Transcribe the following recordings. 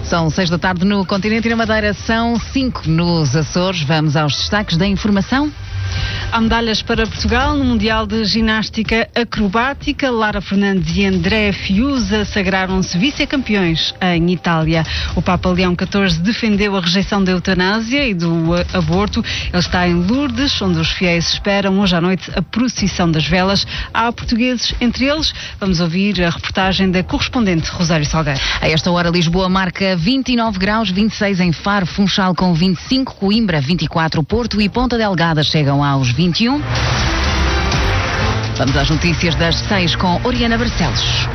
São 6 da tarde no continente e na Madeira, são 5 nos Açores. Vamos aos destaques da informação. Há medalhas para Portugal no Mundial de Ginástica Acrobática. Lara Fernandes e André Fiuza sagraram-se vice-campeões em Itália. O Papa Leão XIV defendeu a rejeição da eutanásia e do aborto. Ele está em Lourdes, onde os fiéis esperam hoje à noite a procissão das velas. Há portugueses entre eles. Vamos ouvir a reportagem da correspondente Rosário Salgueiro. A esta hora, Lisboa marca 29 graus, 26 em Faro, Funchal com 25, Coimbra 24, Porto e Ponta Delgada chegam aos 21. Vamos às notícias das 6 com Oriana Barcelos.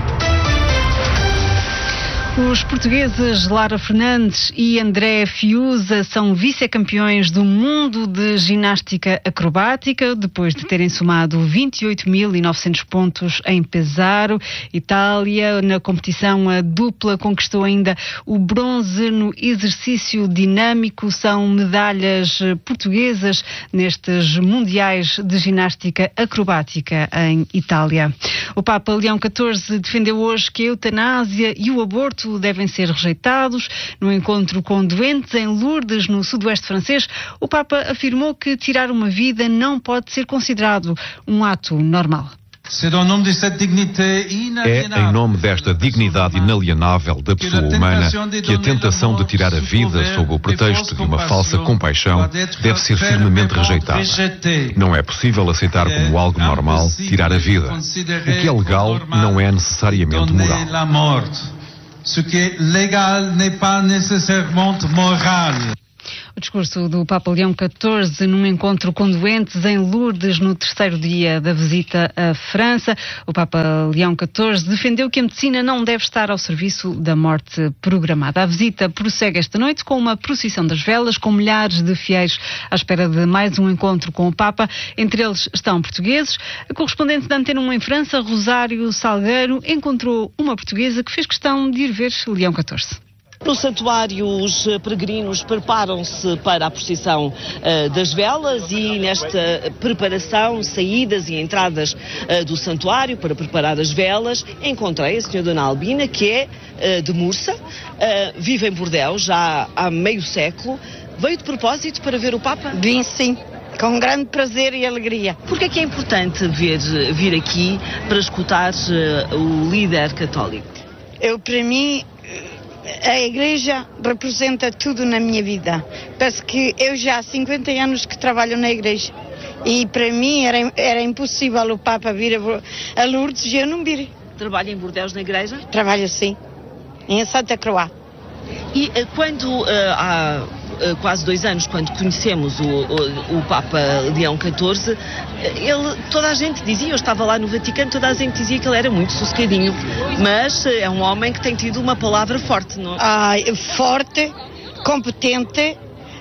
Os portugueses Lara Fernandes e André Fiuza são vice-campeões do mundo de ginástica acrobática, depois de terem somado 28.900 pontos em Pesaro, Itália. Na competição, a dupla conquistou ainda o bronze no exercício dinâmico. São medalhas portuguesas nestes mundiais de ginástica acrobática em Itália. O Papa Leão XIV defendeu hoje que a eutanásia e o aborto devem ser rejeitados. No encontro com doentes em Lourdes, no sudoeste francês, o Papa afirmou que tirar uma vida não pode ser considerado um ato normal. É em nome desta dignidade inalienável da pessoa humana que a tentação de tirar a vida sob o pretexto de uma falsa compaixão deve ser firmemente rejeitada. Não é possível aceitar como algo normal tirar a vida. O que é legal não é necessariamente moral. Ce qui est légal n'est pas nécessairement moral. O discurso do Papa Leão XIV num encontro com doentes em Lourdes no terceiro dia da visita à França. O Papa Leão XIV defendeu que a medicina não deve estar ao serviço da morte programada. A visita prossegue esta noite com uma procissão das velas, com milhares de fiéis à espera de mais um encontro com o Papa. Entre eles estão portugueses. A correspondente da Antena 1 em França, Rosário Salgueiro, encontrou uma portuguesa que fez questão de ir ver Leão XIV. No santuário, os peregrinos preparam-se para a procissão das velas e nesta preparação, saídas e entradas do santuário para preparar as velas, encontrei a senhora Dona Albina, que é de Mursa, vive em Bordeaux já há meio século. Veio de propósito para ver o Papa? Vim, sim. Com grande prazer e alegria. Porquê é que é importante vir aqui para escutar o líder católico? Para mim, a Igreja representa tudo na minha vida. Penso que eu já há 50 anos que trabalho na Igreja. E para mim era impossível o Papa vir a Lourdes e eu não vir. Trabalha em Bordeaux na Igreja? Trabalho sim, em Santa Croix. E quando há quase 2 anos, quando conhecemos o Papa Leão XIV, toda a gente dizia, eu estava lá no Vaticano, toda a gente dizia que ele era muito sossegadinho, mas é um homem que tem tido uma palavra forte, não é? Forte, competente,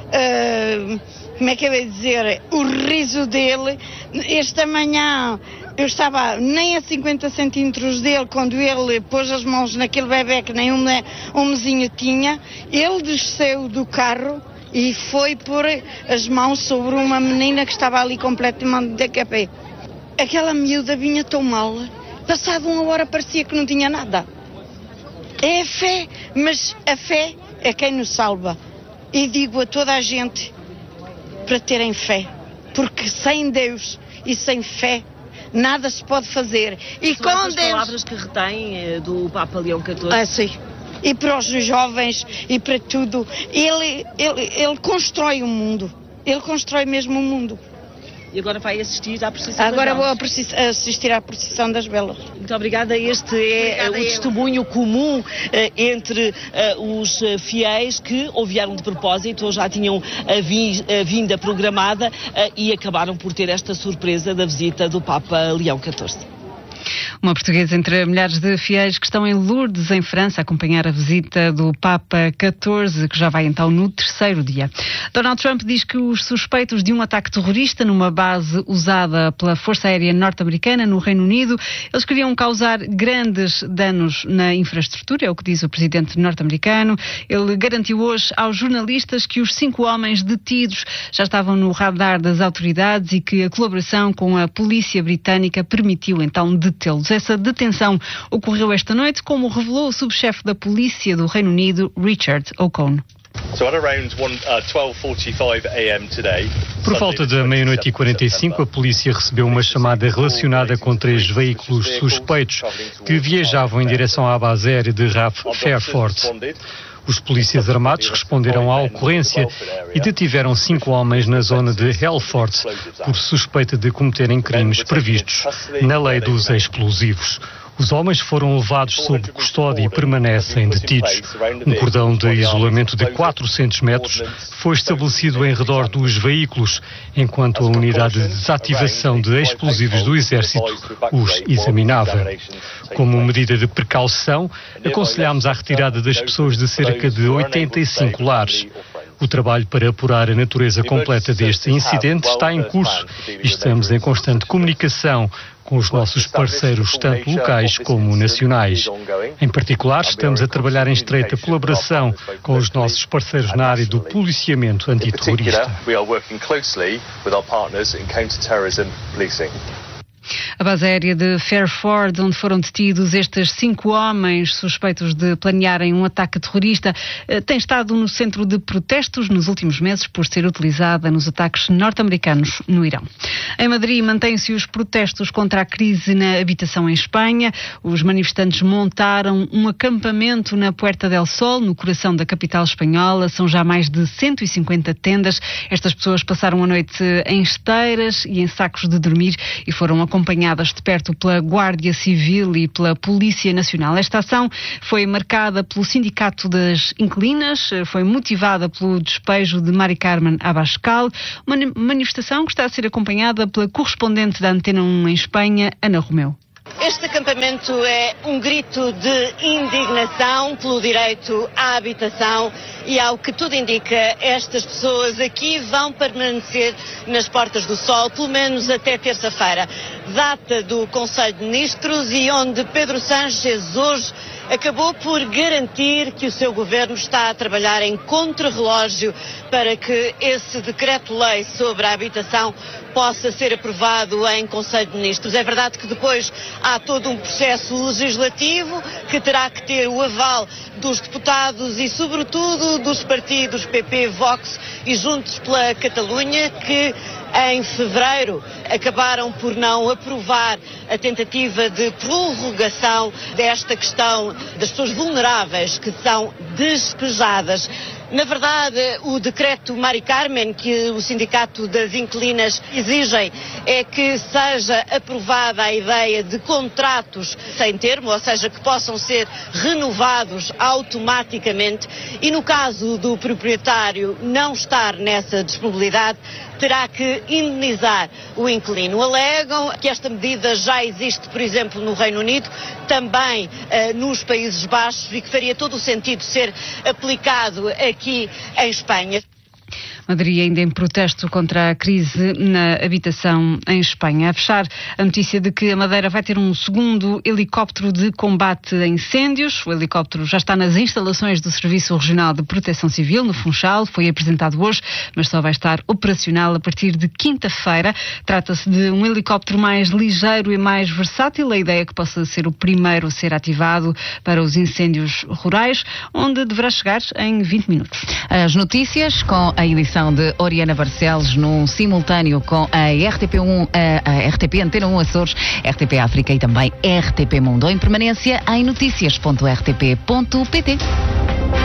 como é que eu ia dizer, o riso dele. Esta manhã eu estava nem a 50 centímetros dele, quando ele pôs as mãos naquele bebê que nem um mesinho tinha. Ele desceu do carro e foi pôr as mãos sobre uma menina que estava ali completamente de café. Aquela miúda vinha tão mal, passado 1 hora parecia que não tinha nada. É a fé, mas a fé é quem nos salva. E digo a toda a gente para terem fé, porque sem Deus e sem fé nada se pode fazer. E são essas palavras que retém do Papa Leão XIV? Sim. E para os jovens e para tudo. Ele constrói o mundo. Ele constrói mesmo o mundo. E agora vai assistir à procissão das velas? Agora vou assistir à procissão das velas. Muito obrigada. Este é o testemunho comum entre os fiéis que ou vieram de propósito ou já tinham a vinda programada e acabaram por ter esta surpresa da visita do Papa Leão XIV. Uma portuguesa entre milhares de fiéis que estão em Lourdes, em França, a acompanhar a visita do Papa XIV, que já vai então no terceiro dia. Donald Trump diz que os suspeitos de um ataque terrorista numa base usada pela Força Aérea Norte-Americana no Reino Unido, eles queriam causar grandes danos na infraestrutura, é o que diz o presidente norte-americano. Ele garantiu hoje aos jornalistas que os 5 homens detidos já estavam no radar das autoridades e que a colaboração com a polícia britânica permitiu então detê-los. Essa detenção ocorreu esta noite, como revelou o subchefe da polícia do Reino Unido, Richard O'Connor. Por volta da meia-noite e 45, a polícia recebeu uma chamada relacionada com 3 veículos suspeitos que viajavam em direção à base aérea de RAF Fairford. Os polícias armados responderam à ocorrência e detiveram 5 homens na zona de Helford por suspeita de cometerem crimes previstos na lei dos explosivos. Os homens foram levados sob custódia e permanecem detidos. Um cordão de isolamento de 400 metros foi estabelecido em redor dos veículos, enquanto a unidade de desativação de explosivos do Exército os examinava. Como medida de precaução, aconselhámos a retirada das pessoas de cerca de 85 lares. O trabalho para apurar a natureza completa deste incidente está em curso e estamos em constante comunicação com os nossos parceiros, tanto locais como nacionais. Em particular, estamos a trabalhar em estreita colaboração com os nossos parceiros na área do policiamento antiterrorista. A base aérea de Fairford, onde foram detidos estes 5 homens suspeitos de planearem um ataque terrorista, tem estado no centro de protestos nos últimos meses por ser utilizada nos ataques norte-americanos no Irão. Em Madrid mantêm-se os protestos contra a crise na habitação em Espanha. Os manifestantes montaram um acampamento na Puerta del Sol, no coração da capital espanhola. São já mais de 150 tendas. Estas pessoas passaram a noite em esteiras e em sacos de dormir e foram acompanhadas de perto pela Guardia Civil e pela Polícia Nacional. Esta ação foi marcada pelo Sindicato das Inquilinas, foi motivada pelo despejo de Mari Carmen Abascal, uma manifestação que está a ser acompanhada pela correspondente da Antena 1 em Espanha, Ana Romeu. Este acampamento é um grito de indignação pelo direito à habitação e, ao que tudo indica, estas pessoas aqui vão permanecer nas Portas do Sol, pelo menos até terça-feira, data do Conselho de Ministros, e onde Pedro Sánchez hoje acabou por garantir que o seu governo está a trabalhar em contrarrelógio para que esse decreto-lei sobre a habitação possa ser aprovado em Conselho de Ministros. É verdade que depois há todo um processo legislativo que terá que ter o aval dos deputados e, sobretudo, dos partidos PP, Vox e Juntos pela Catalunha, que em fevereiro acabaram por não aprovar a tentativa de prorrogação desta questão das pessoas vulneráveis que são despejadas. Na verdade, o decreto Mari Carmen, que o Sindicato das Inquilinas exigem, é que seja aprovada a ideia de contratos sem termo, ou seja, que possam ser renovados automaticamente, e no caso do proprietário não estar nessa disponibilidade, terá que indenizar o inquilino. Alegam que esta medida já existe, por exemplo, no Reino Unido, também nos Países Baixos, e que faria todo o sentido ser aplicado aqui em Espanha. Madrid ainda em protesto contra a crise na habitação em Espanha. A fechar, a notícia de que a Madeira vai ter um segundo helicóptero de combate a incêndios. O helicóptero já está nas instalações do Serviço Regional de Proteção Civil, no Funchal. Foi apresentado hoje, mas só vai estar operacional a partir de quinta-feira. Trata-se de um helicóptero mais ligeiro e mais versátil. A ideia é que possa ser o primeiro a ser ativado para os incêndios rurais, onde deverá chegar em 20 minutos. As notícias com a edição de Oriana Barcelos, num simultâneo com a RTP1, a RTP Antena 1 Açores, RTP África e também RTP Mundo. Em permanência em noticias.rtp.pt.